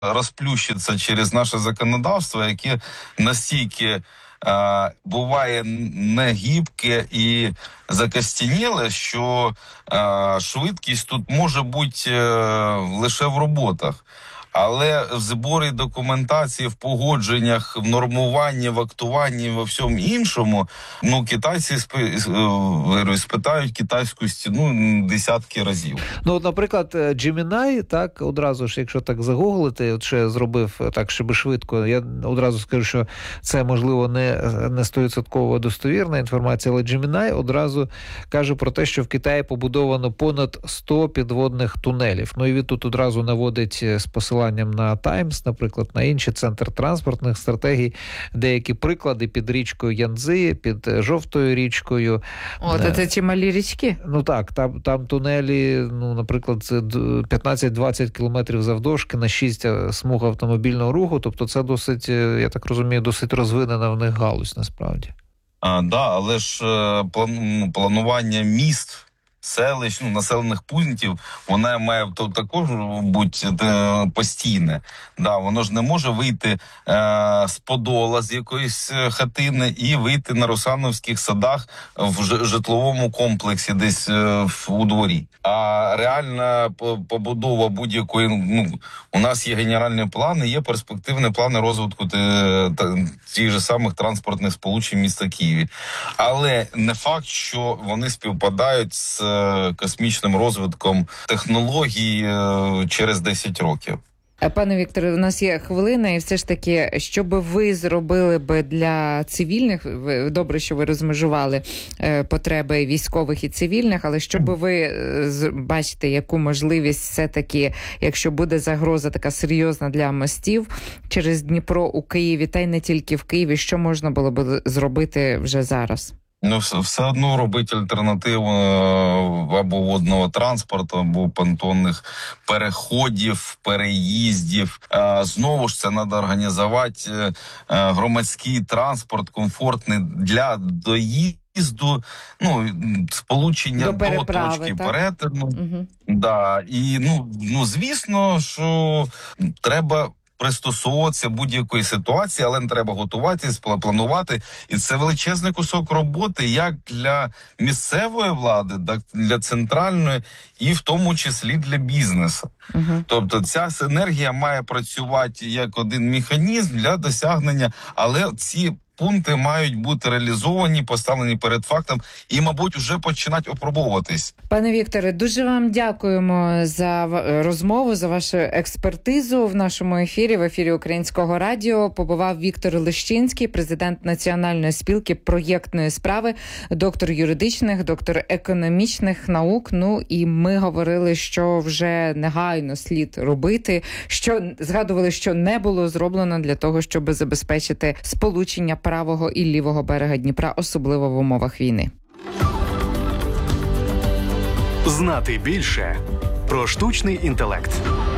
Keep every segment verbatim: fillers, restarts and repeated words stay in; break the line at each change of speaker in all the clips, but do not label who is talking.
розплющиться через наше законодавство, яке настільки е, буває негибке і закостеніле, що е, швидкість тут може бути е, лише в роботах. Але в зборі документації, в погодженнях, в нормуванні, в актуванні, во всьому іншому, ну, китайці спитають китайську стіну десятки разів.
Ну, от, наприклад, Gemini, так, одразу ж, якщо так загуглити, от що я зробив так, щоб швидко, я одразу скажу, що це, можливо, не, не сто відсотків достовірна інформація, але Gemini одразу каже про те, що в Китаї побудовано понад сто підводних тунелів. Ну, і він тут одразу наводить з посиланням на Times, наприклад, на інші центр транспортних стратегій, деякі приклади під річкою Янцзи, під Жовтою річкою.
О, то це чималі річки?
Ну так, там, там тунелі, ну, наприклад, п'ятнадцять-двадцять кілометрів завдовжки на шість смуг автомобільного руху, тобто це досить, я так розумію, досить розвинена в них галузь, насправді.
А, да, але ж план, планування міст, селищ, ну, населених пунктів, вона має то, також бути е, постійне. Да, воно ж не може вийти е, з Подола, з якоїсь хатини, і вийти на Русановських садах в ж, житловому комплексі десь е, в, у дворі. А реальна побудова будь-якої, ну, у нас є генеральні плани, є перспективні плани розвитку тих же самих транспортних сполучень міста Києві. Але не факт, що вони співпадають з космічним розвитком технологій через десять років.
Пане Вікторе, у нас є хвилина, і все ж таки, що би ви зробили би для цивільних, добре, що ви розмежували потреби військових і цивільних, але що би ви бачите, яку можливість все-таки, якщо буде загроза така серйозна для мостів через Дніпро у Києві, та й не тільки в Києві, що можна було б зробити вже зараз?
Ну, все, все одно робити альтернативу або водного транспорту, або понтонних переходів, переїздів. Знову ж це треба організувати громадський транспорт, комфортний для доїзду, ну, сполучення до, до точки так? перетину. Угу. Да. І, ну, ну, звісно, що треба пристосовуватися будь-якої ситуації, але не треба готуватись, планувати. І це величезний кусок роботи як для місцевої влади, так для центральної, і в тому числі для бізнесу. Uh-huh. Тобто ця синергія має працювати як один механізм для досягнення, але ці пункти мають бути реалізовані, поставлені перед фактом і, мабуть, вже починати опробовуватись.
Пане Вікторе, дуже вам дякуємо за розмову, за вашу експертизу в нашому ефірі, в ефірі Українського радіо. Побував Віктор Лещинський, президент Національної спілки проєктної справи, доктор юридичних, доктор економічних наук. Ну і ми говорили, що вже негайно слід робити, що згадували, що не було зроблено для того, щоб забезпечити сполучення правого і лівого берега Дніпра, особливо в умовах війни.
Знати більше про штучний інтелект.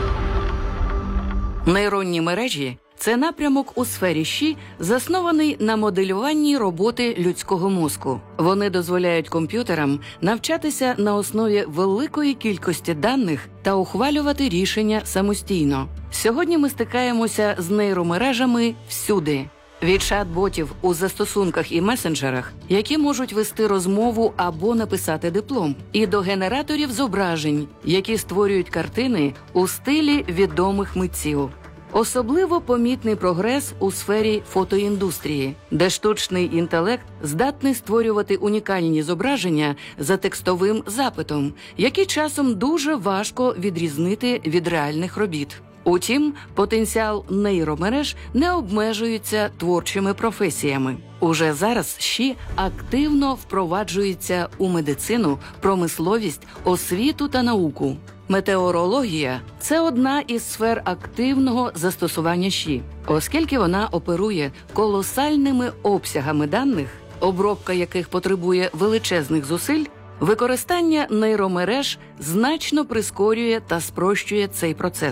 Нейронні мережі – це напрямок у сфері ЩІ, заснований на моделюванні роботи людського мозку. Вони дозволяють комп'ютерам навчатися на основі великої кількості даних та ухвалювати рішення самостійно. Сьогодні ми стикаємося з нейромережами всюди. Від чат-ботів у застосунках і месенджерах, які можуть вести розмову або написати диплом, і до генераторів зображень, які створюють картини у стилі відомих митців. Особливо помітний прогрес у сфері фотоіндустрії, де штучний інтелект здатний створювати унікальні зображення за текстовим запитом, які часом дуже важко відрізнити від реальних робіт. Утім, потенціал нейромереж не обмежується творчими професіями. Уже зараз ЩІ активно впроваджується у медицину, промисловість, освіту та науку. Метеорологія – це одна із сфер активного застосування ЩІ, оскільки вона оперує колосальними обсягами даних, обробка яких потребує величезних зусиль. Використання нейромереж значно прискорює та спрощує цей процес.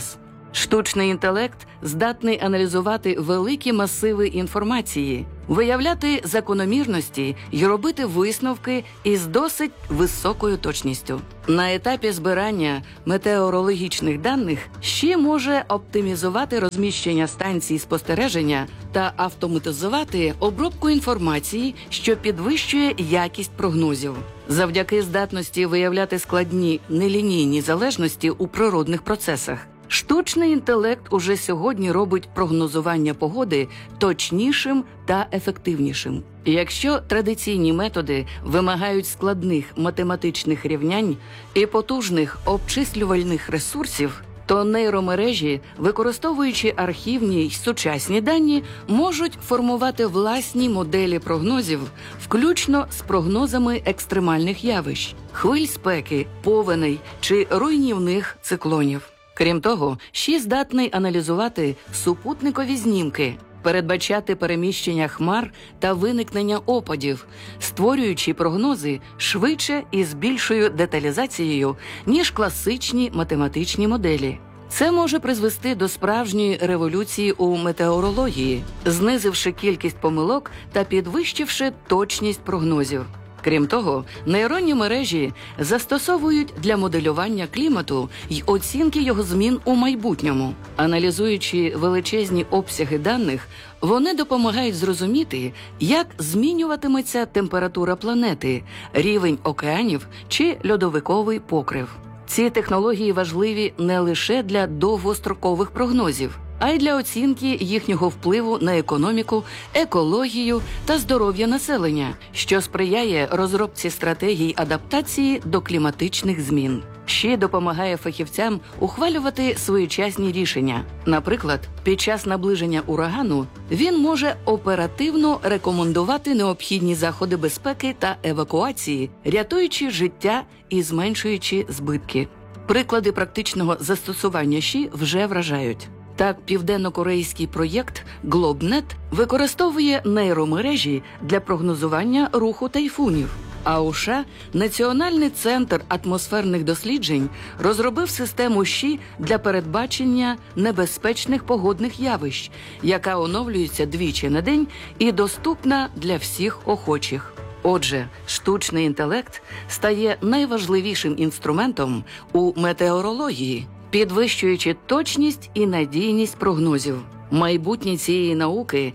Штучний інтелект здатний аналізувати великі масиви інформації, виявляти закономірності й робити висновки із досить високою точністю. На етапі збирання метеорологічних даних ще може оптимізувати розміщення станцій спостереження та автоматизувати обробку інформації, що підвищує якість прогнозів. Завдяки здатності виявляти складні нелінійні залежності у природних процесах, штучний інтелект уже сьогодні робить прогнозування погоди точнішим та ефективнішим. Якщо традиційні методи вимагають складних математичних рівнянь і потужних обчислювальних ресурсів, то нейромережі, використовуючи архівні й сучасні дані, можуть формувати власні моделі прогнозів, включно з прогнозами екстремальних явищ, хвиль спеки, повеней чи руйнівних циклонів. Крім того, ще здатний аналізувати супутникові знімки, передбачати переміщення хмар та виникнення опадів, створюючи прогнози швидше і з більшою деталізацією, ніж класичні математичні моделі. Це може призвести до справжньої революції у метеорології, знизивши кількість помилок та підвищивши точність прогнозів. Крім того, нейронні мережі застосовують для моделювання клімату й оцінки його змін у майбутньому. Аналізуючи величезні обсяги даних, вони допомагають зрозуміти, як змінюватиметься температура планети, рівень океанів чи льодовиковий покрив. Ці технології важливі не лише для довгострокових прогнозів, а й для оцінки їхнього впливу на економіку, екологію та здоров'я населення, що сприяє розробці стратегій адаптації до кліматичних змін. Ще допомагає фахівцям ухвалювати своєчасні рішення. Наприклад, під час наближення урагану він може оперативно рекомендувати необхідні заходи безпеки та евакуації, рятуючи життя і зменшуючи збитки. Приклади практичного застосування ЩІ вже вражають. Так, південно-корейський проєкт GlobeNet використовує нейромережі для прогнозування руху тайфунів. А у США Національний центр атмосферних досліджень розробив систему ЩІ для передбачення небезпечних погодних явищ, яка оновлюється двічі на день і доступна для всіх охочих. Отже, штучний інтелект стає найважливішим інструментом у метеорології, підвищуючи точність і надійність прогнозів. Майбутнє цієї науки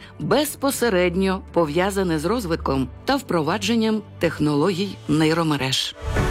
безпосередньо пов'язане з розвитком та впровадженням технологій нейромереж.